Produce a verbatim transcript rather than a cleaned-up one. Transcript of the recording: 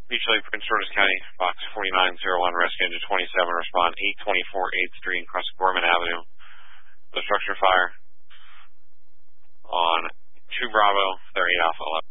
Beach Lake, Prince George's County, box forty-nine oh one, rescue engine twenty-seven, respond eight twenty-four eighth Street, across Gorman Avenue. The structure fire on two Bravo, they're eight Alpha eleven.